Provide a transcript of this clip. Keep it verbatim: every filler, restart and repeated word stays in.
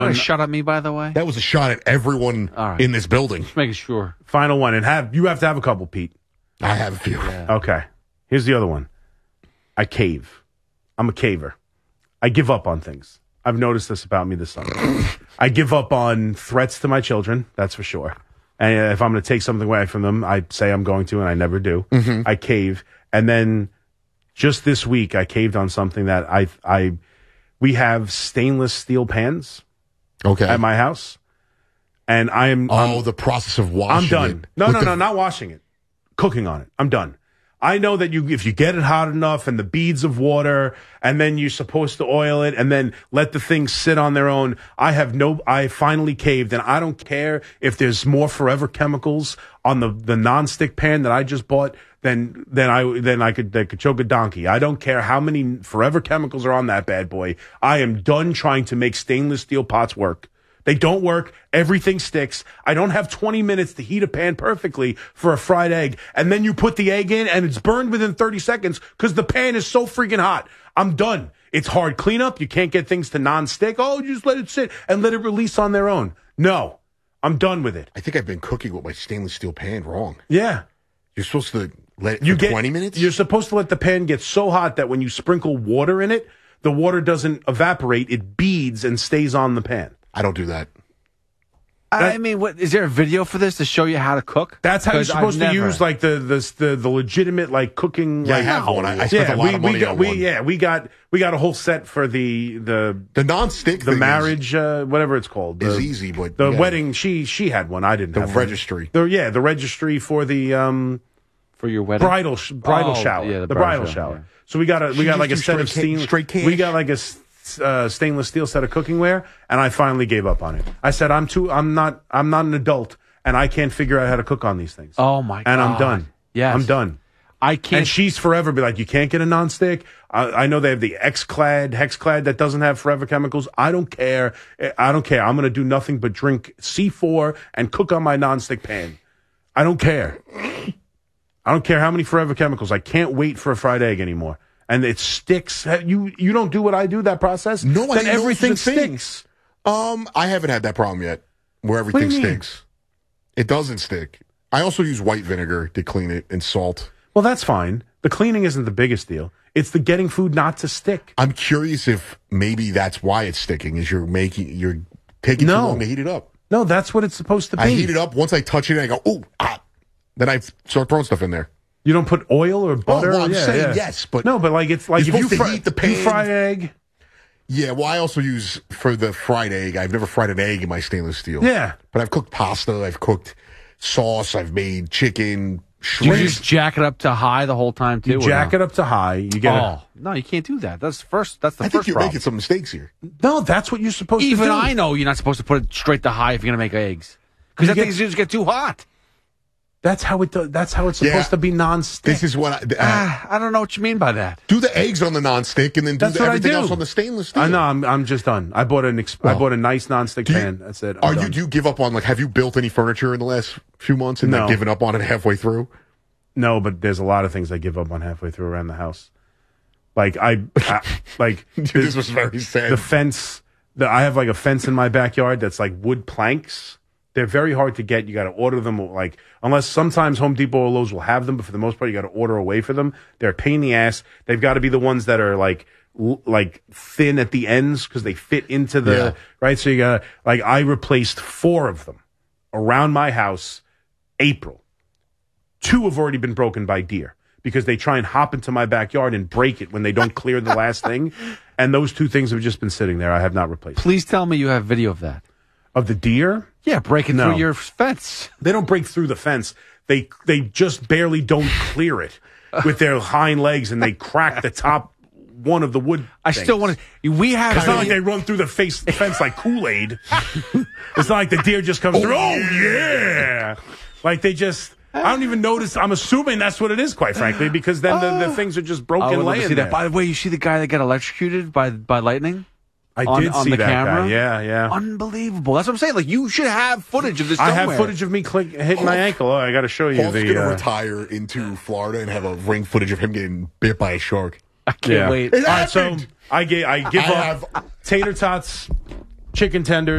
A shot at me, by the way? That was a shot at everyone right. in this building. Just making sure. Final one. And have you have to have a couple, Pete. I have a few. Yeah. Okay. Here's the other one. I cave. I'm a caver. I give up on things. I've noticed this about me this summer. I give up on threats to my children, that's for sure. And if I'm going to take something away from them, I say I'm going to, and I never do. Mm-hmm. I cave. And then just this week, I caved on something that I, I, we have stainless steel pans. Okay. At my house. And I am. Oh, I'm, the process of washing it. I'm done. It No, no, the... no, not washing it. Cooking on it. I'm done. I know that you, if you get it hot enough and the beads of water, and then you're supposed to oil it and then let the thing sit on their own. I have no, I finally caved, and I don't care if there's more forever chemicals on the, the nonstick pan that I just bought than, than I, than I could, that could choke a donkey. I don't care how many forever chemicals are on that bad boy. I am done trying to make stainless steel pots work. They don't work. Everything sticks. I don't have twenty minutes to heat a pan perfectly for a fried egg. And then you put the egg in and it's burned within thirty seconds because the pan is so freaking hot. I'm done. It's hard cleanup. You can't get things to non-stick. Oh, just let it sit and let it release on their own. No, I'm done with it. I think I've been cooking with my stainless steel pan wrong. Yeah. You're supposed to let it you for get, twenty minutes? You're supposed to let the pan get so hot that when you sprinkle water in it, the water doesn't evaporate. It beads and stays on the pan. I don't do that. I mean, what is there a video for this to show you how to cook? That's how you're supposed I've to never... use like the the the, the legitimate like cooking. Yeah, like, I have one. I, I spent yeah, a lot we, of money we got, on we, one. Yeah, we got we got a whole set for the the the non-stick the thing marriage is, uh, whatever it's called. Is the, easy, but the yeah. wedding she she had one. I didn't. The have registry. One. The, yeah, the registry for the um for your wedding bridal bridal oh, shower. Yeah, the, the bridal, bridal shower. shower. Yeah. So we got a we She got like a just set do of straight ca- steam. straight cash? We got like a uh, stainless steel set of cookingware, and I finally gave up on it. I said I'm too. I'm not. I'm not an adult. And I can't figure out how to cook on these things. Oh, my God. And I'm done. Yes. I'm done. I can't. And she's forever be like, you can't get a nonstick. I, I know they have the X-Clad, Hex-Clad that doesn't have forever chemicals. I don't care. I don't care. I'm going to do nothing but drink C four and cook on my nonstick pan. I don't care. I don't care how many forever chemicals. I can't wait for a fried egg anymore. And it sticks. You you don't do what I do, that process? No, I Then didn't know everything such a thing. sticks. Um, I haven't had that problem yet, where everything do you mean? sticks. It doesn't stick. I also use white vinegar to clean it and salt. Well, that's fine. The cleaning isn't the biggest deal. It's the getting food not to stick. I'm curious if maybe that's why it's sticking. Is you're making you're taking No. too long to heat it up. No, that's what it's supposed to be. I heat it up. Once I touch it, I go, ooh, ah. Then I start throwing stuff in there. You don't put oil or butter? Oh, well, I'm yeah, saying yeah. yes, but no, but like it's like you're if you supposed to fry, heat the you pan. fry egg. Yeah, well, I also use, for the fried egg, I've never fried an egg in my stainless steel. Yeah. But I've cooked pasta, I've cooked sauce, I've made chicken, Do shrimp. you just jack it up to high the whole time, too? You or jack no? it up to high. You get Oh, no, you can't do that. That's first. That's the I think first you're problem. making some mistakes here. it. No, that's what you're supposed Even to do. I know you're not supposed to put it straight to high if you're going to make eggs. Because You that get- thing's just get too hot. That's how it. Do, that's how it's supposed Yeah. to be non-stick. This is what I, uh, Ah, I don't know what you mean by that. do the eggs on the non-stick and then do That's the, what I everything do. else on the stainless steel. I know. I'm. I'm just done. I bought an. Ex- I Well, bought a nice non-stick Do you- pan. That's it. I'm Are done. you, do you give up on, like, have you built any furniture in the last few months and No. then given up on it halfway through? No, but there's a lot of things I give up on halfway through around the house. Like I, I like Dude, the- this was very sad. the fence. The, I have like a fence in my backyard that's like wood planks. They're very hard to get. You got to order them, like, unless sometimes Home Depot or Lowe's will have them, but for the most part, you got to order away for them. They're a pain in the ass. They've got to be the ones that are like, l- like thin at the ends because they fit into the, Yeah. right? So you got to, like, I replaced four of them around my house April. Two have already been broken by deer because they try and hop into my backyard and break it when they don't clear the last thing. And those two things have just been sitting there. I have not replaced. Please tell me you have video of that. Of the deer? Yeah, breaking No. through your fence. They don't break through the fence. They they just barely don't clear it with their hind legs, and they crack the top one of the wood. I things. still want to. We have. It's not like they run through the face, fence like Kool-Aid. It's not like the deer just comes through. Oh yeah, like they just. I don't even notice. I'm assuming that's what it is, quite frankly, because then the, the things are just I broken would love to laying see there. that. By the way, you see the guy that got electrocuted by by lightning? I on- did on see the that camera? guy. Yeah, yeah. Unbelievable. That's what I'm saying. Like, you should have footage of this I somewhere. have footage of me click, hitting my ankle. Oh, I got to show you Paul's the. going to uh, retire into Florida and have a ring footage of him getting bit by a shark. I can't Yeah. wait. It All right, so happened. I, ga- I give I up have- tater tots, chicken tenders.